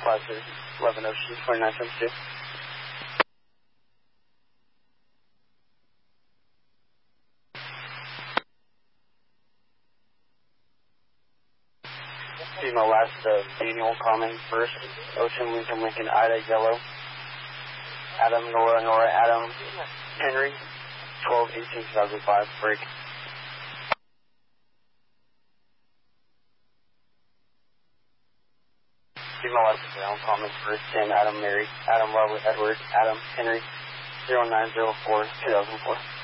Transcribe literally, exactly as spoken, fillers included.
five to eleven Ocean, twenty-nine times two. Female last, uh, Daniel Common first, Ocean, Lincoln, Lincoln, Ida, Yellow, Adam, Nora, Nora, Adam, Henry, twelve eighteen two thousand five, break. Female last, Daniel Common first, ten, Adam, Mary, Adam, Robert, Edward, Adam, Henry, zero nine zero four two thousand four.